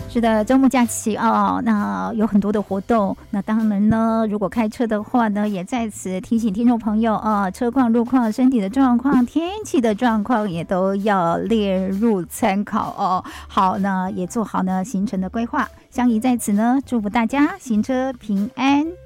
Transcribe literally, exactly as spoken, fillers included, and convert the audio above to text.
是的，周末假期哦，那有很多的活动。那当然呢，如果开车的话呢，也在此提醒听众朋友啊，车况、路况、身体的状况、天气的状况也都要列入参考哦。好，那也做好呢行程的规划。香怡在此呢，祝福大家行车平安。